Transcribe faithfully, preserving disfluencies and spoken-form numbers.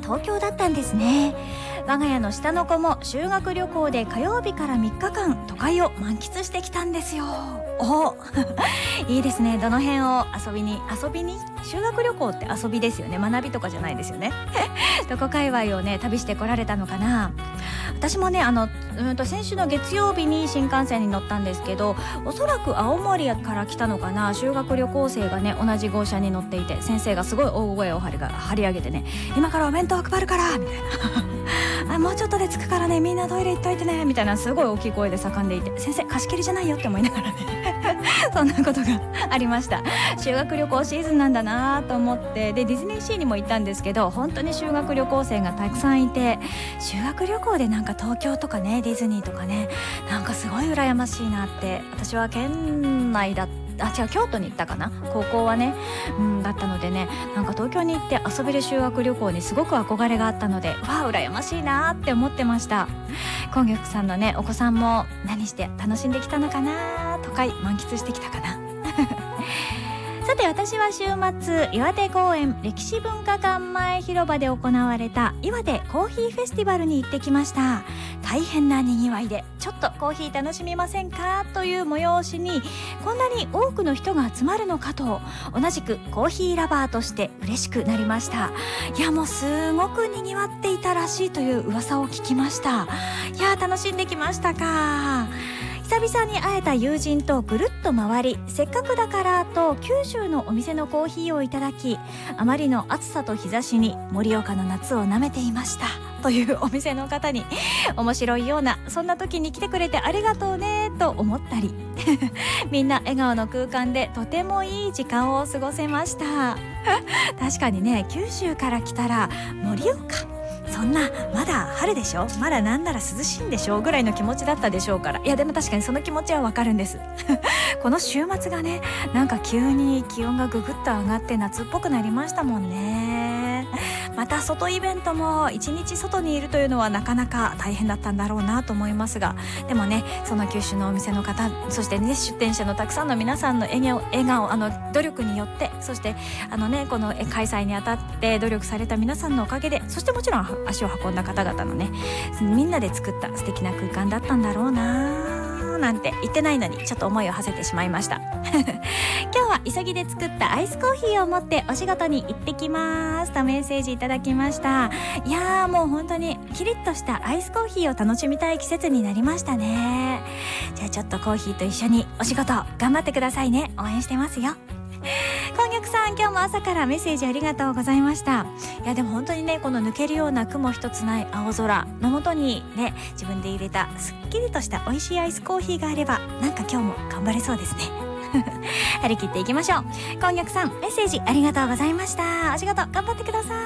東京だったんですね。我が家の下の子も修学旅行で火曜日からみっかかん都会を満喫してきたんですよ。おいいですね。どの辺を遊びに遊びに修学旅行って遊びですよね。学びとかじゃないですよね。どこ界隈をね旅してこられたのかな。私もねあのうんと先週の月曜日に新幹線に乗ったんですけど、おそらく青森から来たのかな、修学旅行生がね同じ号車に乗っていて、先生がすごい大声を張りが張り上げてね、今からお弁当配るからみたいなあもうちょっとで着くからね、みんなトイレ行っといてねみたいな、すごい大きい声で叫んでいて、先生貸し切りじゃないよって思いながらねそんなことがありました。修学旅行シーズンなんだなと思って、でディズニーシーにも行ったんですけど、本当に修学旅行生がたくさんいて、修学旅行でなんか東京とかねディズニーとかね、なんかすごい羨ましいなって。私は県内だったあ違う京都に行ったかな、高校はね、うん、だったのでね、なんか東京に行って遊べる修学旅行にすごく憧れがあったので、わあ羨ましいなって思ってました。今月さんのねお子さんも何して楽しんできたのかな、都会満喫してきたかなさて私は週末、岩手公園歴史文化館前広場で行われた岩手コーヒーフェスティバルに行ってきました。大変なにぎわいで、ちょっとコーヒー楽しみませんかという催しにこんなに多くの人が集まるのかと、同じくコーヒーラバーとして嬉しくなりました。いやもうすごくにぎわっていたらしいという噂を聞きました。いや楽しんできましたか。久々に会えた友人とぐるっと回り、せっかくだからと九州のお店のコーヒーをいただき、あまりの暑さと日差しに盛岡の夏を舐めていましたというお店の方に、面白いような、そんな時に来てくれてありがとうねと思ったりみんな笑顔の空間でとてもいい時間を過ごせました確かにね、九州から来たら盛岡、そんなまだ春でしょ、まだなんなら涼しいんでしょぐらいの気持ちだったでしょうから。いやでも確かにその気持ちはわかるんですこの週末がね、なんか急に気温がぐぐっと上がって夏っぽくなりましたもんね。また外イベントも一日外にいるというのはなかなか大変だったんだろうなと思いますが、でもねその九州のお店の方、そしてね出店者のたくさんの皆さんの笑顔、笑顔あの努力によって、そしてあのねこの開催にあたって努力された皆さんのおかげで、そしてもちろん足を運んだ方々のねみんなで作った素敵な空間だったんだろうななんて言ってないのにちょっと思いを馳せてしまいました今日は急ぎで作ったアイスコーヒーを持ってお仕事に行ってきますとメッセージいただきました。いやーもう本当にキリッとしたアイスコーヒーを楽しみたい季節になりましたね。じゃあちょっとコーヒーと一緒にお仕事頑張ってくださいね。応援してますよ。こんぎゃくさん、今日も朝からメッセージありがとうございました。いやでも本当にねこの抜けるような雲一つない青空の下にね、自分で入れたすっきりとした美味しいアイスコーヒーがあれば、なんか今日も頑張れそうですね張り切っていきましょう。こんぎゃくさん、メッセージありがとうございました。お仕事頑張ってください。